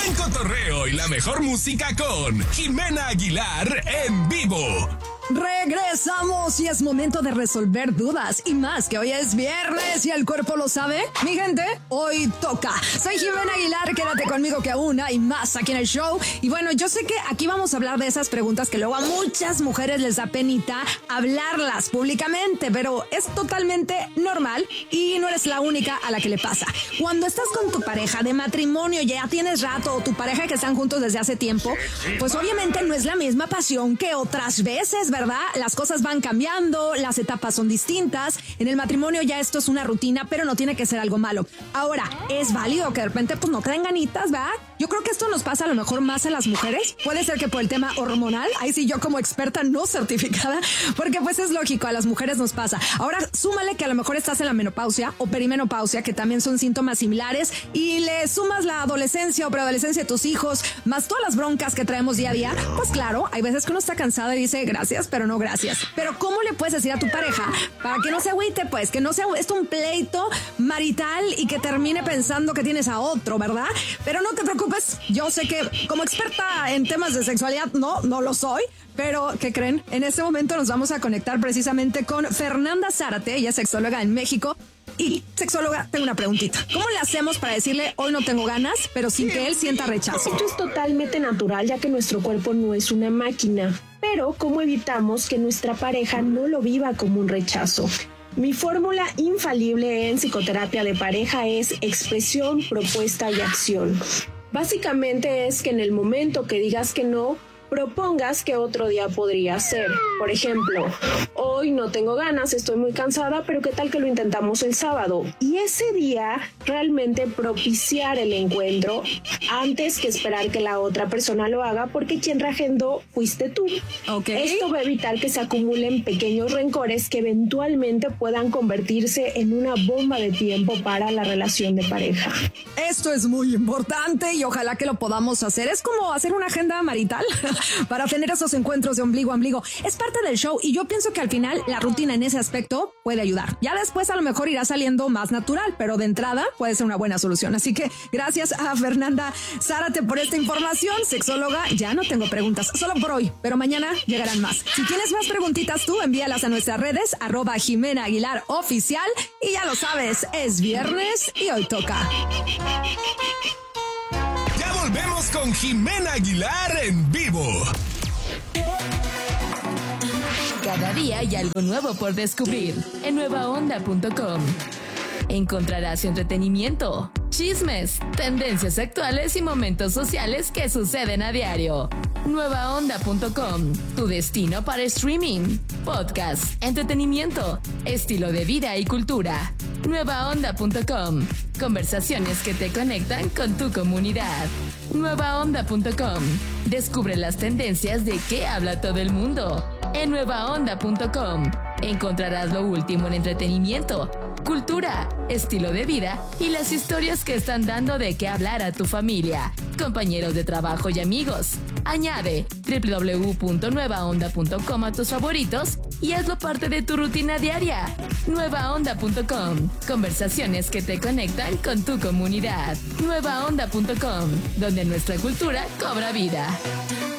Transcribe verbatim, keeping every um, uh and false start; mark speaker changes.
Speaker 1: buen cotorreo y la mejor música con Jimena Aguilar en vivo.
Speaker 2: Regresamos y es momento de resolver dudas y más que hoy es viernes y el cuerpo lo sabe. Mi gente, hoy toca. Soy Jimena Aguilar, quédate conmigo que aún hay más aquí en el show. Y bueno, yo sé que aquí vamos a hablar de esas preguntas que luego a muchas mujeres les da penita hablarlas públicamente, pero es totalmente normal y no eres la única a la que le pasa. Cuando estás con tu pareja de matrimonio, ya tienes rato, o tu pareja que están juntos desde hace tiempo, pues obviamente no es la misma pasión que otras veces, ¿verdad? Las cosas van cambiando, las etapas son distintas. En el matrimonio ya esto es una rutina, pero no tiene que ser algo malo. Ahora, es válido que de repente pues no te den ganitas, ¿verdad? Yo creo que esto nos pasa a lo mejor más a las mujeres. Puede ser que por el tema hormonal, ahí sí yo como experta no certificada, porque pues es lógico, a las mujeres nos pasa. Ahora, súmale que a lo mejor estás en la menopausia o perimenopausia, que también son síntomas similares, y le sumas la adolescencia o preadolescencia de tus hijos, más todas las broncas que traemos día a día, pues claro, hay veces que uno está cansado y dice gracias, pero no gracias. Pero ¿cómo le puedes decir a tu pareja para que no se agüite, pues, que no sea esto un pleito marital y que termine pensando que tienes a otro, ¿verdad? Pero no te preocupes, yo sé que como experta en temas de sexualidad, no, no lo soy, pero ¿qué creen? En este momento nos vamos a conectar precisamente con Fernanda Zárate, ella es sexóloga en México. Y, sexóloga, tengo una preguntita. ¿Cómo le hacemos para decirle hoy no tengo ganas, pero sin que él sienta rechazo?
Speaker 3: Esto es totalmente natural, ya que nuestro cuerpo no es una máquina. Pero, ¿cómo evitamos que nuestra pareja no lo viva como un rechazo? Mi fórmula infalible en psicoterapia de pareja es expresión, propuesta y acción. Básicamente es que en el momento que digas que no, propongas que otro día podría ser. Por ejemplo, hoy no tengo ganas, estoy muy cansada, pero ¿qué tal que lo intentamos el sábado? Y ese día realmente propiciar el encuentro antes que esperar que la otra persona lo haga, porque quien reagendó fuiste tú.
Speaker 2: Okay.
Speaker 3: Esto va a evitar que se acumulen pequeños rencores que eventualmente puedan convertirse en una bomba de tiempo para la relación de pareja.
Speaker 2: Esto es muy importante y ojalá que lo podamos hacer. Es como hacer una agenda marital para tener esos encuentros de ombligo a ombligo. Es parte del show y yo pienso que al final la rutina en ese aspecto puede ayudar. Ya después a lo mejor irá saliendo más natural, pero de entrada puede ser una buena solución. Así que gracias a Fernanda Zárate por esta información. Sexóloga, ya no tengo preguntas, solo por hoy, pero mañana llegarán más. Si tienes más preguntitas tú, envíalas a nuestras redes, arroba Jimena Aguilar Oficial. Y ya lo sabes, es viernes y hoy toca.
Speaker 1: Volvemos con Jimena Aguilar en vivo.
Speaker 4: Cada día hay algo nuevo por descubrir en nueva onda punto com. Encontrarás entretenimiento, chismes, tendencias actuales y momentos sociales que suceden a diario. nueva onda punto com, tu destino para streaming, podcast, entretenimiento, estilo de vida y cultura. nueva onda punto com, conversaciones que te conectan con tu comunidad. nueva onda punto com, descubre las tendencias de qué habla todo el mundo. En nueva onda punto com encontrarás lo último en entretenimiento, cultura, estilo de vida y las historias que están dando de qué hablar a tu familia, compañeros de trabajo y amigos. Añade doble u doble u doble u punto nueva onda punto com a tus favoritos y hazlo parte de tu rutina diaria. nueva onda punto com, conversaciones que te conectan con tu comunidad. nueva onda punto com, donde nuestra cultura cobra vida.